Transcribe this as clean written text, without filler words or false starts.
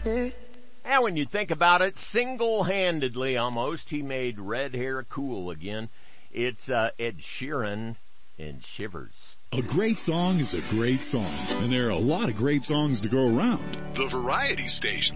And when you think about it, single-handedly almost, he made red hair cool again. It's Ed Sheeran and Shivers. A great song is a great song, and there are a lot of great songs to go around. The Variety Station.